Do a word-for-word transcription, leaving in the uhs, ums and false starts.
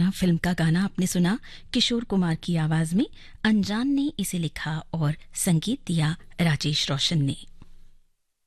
दीवाना फिल्म का गाना आपने सुना किशोर कुमार की आवाज में। अनजान ने इसे लिखा और संगीत दिया राजेश रोशन ने।